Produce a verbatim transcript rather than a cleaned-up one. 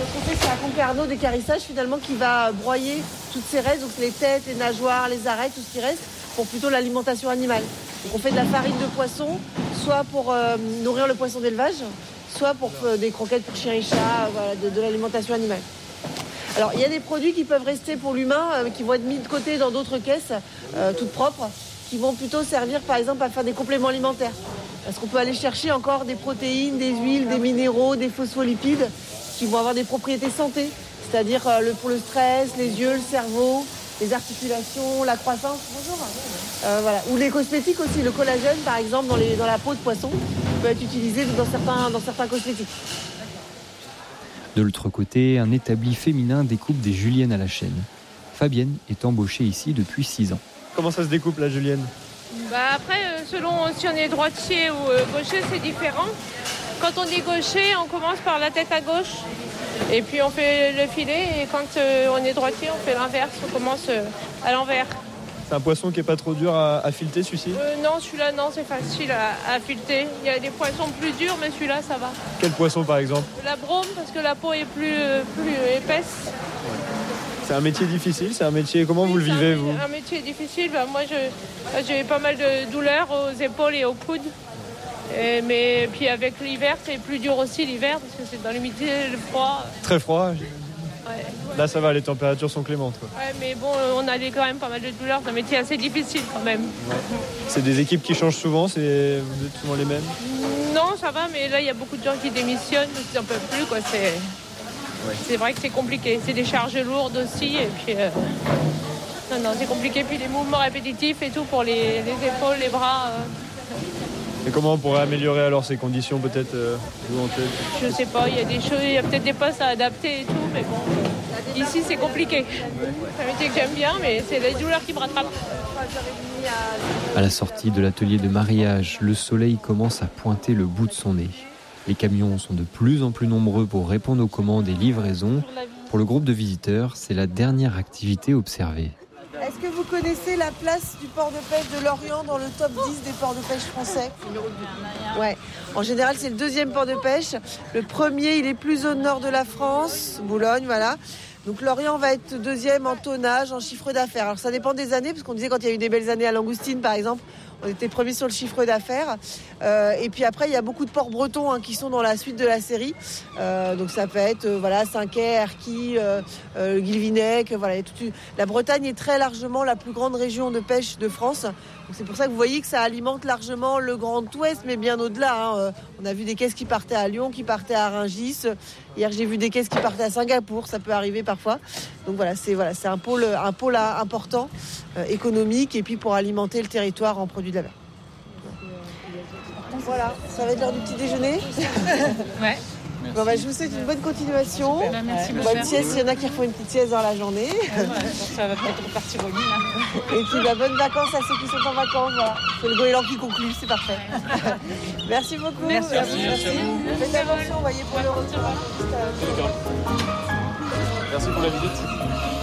ce qu'on fait, c'est un Concarneau d'écarissage finalement qui va broyer toutes ces restes, donc les têtes, les nageoires, les arêtes, tout ce qui reste, pour plutôt l'alimentation animale. Donc on fait de la farine de poisson, soit pour euh, nourrir le poisson d'élevage, soit pour euh, des croquettes pour chiens et chats, euh, voilà, de, de l'alimentation animale. Alors il y a des produits qui peuvent rester pour l'humain, euh, qui vont être mis de côté dans d'autres caisses, euh, toutes propres, qui vont plutôt servir par exemple à faire des compléments alimentaires. Parce qu'on peut aller chercher encore des protéines, des huiles, des minéraux, des phospholipides qui vont avoir des propriétés santé, c'est-à-dire euh, le, pour le stress, les yeux, le cerveau, les articulations, la croissance. Bonjour. Euh, voilà. Ou les cosmétiques aussi, le collagène par exemple dans, les, dans la peau de poisson peut être utilisé dans certains, dans certains cosmétiques. De l'autre côté, un établi féminin découpe des juliennes à la chaîne. Fabienne est embauchée ici depuis six ans. Comment ça se découpe la julienne ? Bah après, selon si on est droitier ou gaucher, c'est différent. Quand on est gaucher, on commence par la tête à gauche. Et puis on fait le filet. Et quand on est droitier, on fait l'inverse. On commence à l'envers. C'est un poisson qui n'est pas trop dur à, à fileter, celui-ci ? euh, Non, celui-là, non, c'est facile à, à fileter. Il y a des poissons plus durs, mais celui-là, ça va. Quel poisson, par exemple ? La brome, parce que la peau est plus, plus épaisse. C'est un métier difficile, c'est un métier... Comment oui, vous le vivez, un, vous ? Un métier difficile. Ben, moi, je, j'ai pas mal de douleurs aux épaules et aux coudes. Et, mais puis avec l'hiver, c'est plus dur aussi l'hiver, parce que c'est dans l'humidité, le froid. Très froid. Ouais. Là, ça va, les températures sont clémentes, quoi. Ouais, mais bon, on a quand même pas mal de douleurs. C'est un métier assez difficile, quand même. Ouais. C'est des équipes qui changent souvent, c'est... vous êtes souvent les mêmes ? Non, ça va, mais là, il y a beaucoup de gens qui démissionnent, parce qu'ils n'en peuvent plus, quoi. C'est... Ouais. C'est vrai que c'est compliqué. C'est des charges lourdes aussi. Et puis, euh... non, non, c'est compliqué. Puis les mouvements répétitifs et tout pour les, les épaules, les bras. Euh... Et comment on pourrait améliorer alors ces conditions, peut-être euh, vous en tête ? Je sais pas. Il y a des choses, il y a peut-être des postes à adapter et tout, mais bon. Ici, c'est compliqué. C'est un métier que j'aime bien, mais c'est les douleurs qui me rattrapent. À la sortie de l'atelier de mariage, le soleil commence à pointer le bout de son nez. Les camions sont de plus en plus nombreux pour répondre aux commandes et livraisons. Pour le groupe de visiteurs, c'est la dernière activité observée. Est-ce que vous connaissez la place du port de pêche de Lorient dans le top dix des ports de pêche français ? Ouais. En général, c'est le deuxième port de pêche. Le premier, il est plus au nord de la France, Boulogne, voilà. Donc Lorient va être deuxième en tonnage, en chiffre d'affaires. Alors ça dépend des années, parce qu'on disait quand il y a eu des belles années à Langoustine, par exemple, on était premier sur le chiffre d'affaires. Euh, et puis après, il y a beaucoup de ports bretons hein, qui sont dans la suite de la série. Euh, donc ça peut être euh, voilà, Saint-Quay, Erquy, euh, euh, Guilvinec. Voilà, tout, la Bretagne est très largement la plus grande région de pêche de France. Donc c'est pour ça que vous voyez que ça alimente largement le Grand Ouest, mais bien au-delà. Hein. Euh, on a vu des caisses qui partaient à Lyon, qui partaient à Rungis. Hier, j'ai vu des caisses qui partaient à Singapour. Ça peut arriver parfois. Donc voilà, c'est, voilà, c'est un pôle, un pôle important euh, économique et puis pour alimenter le territoire en produits de la mer. Voilà, ça va être l'heure du petit déjeuner. Ouais. Bon, bah, je vous souhaite une bonne continuation. Bah, merci, une bonne sieste, il y en a qui refont une petite sieste dans la journée. Ouais, ouais, ça va peut-être repartir au lit là. Et puis bah, bonnes vacances à ceux qui sont en vacances. Voilà. C'est le goéland qui conclut, c'est parfait. Merci beaucoup. Merci, merci. merci. merci. Faites attention, voyez pour le retour. Merci pour la visite.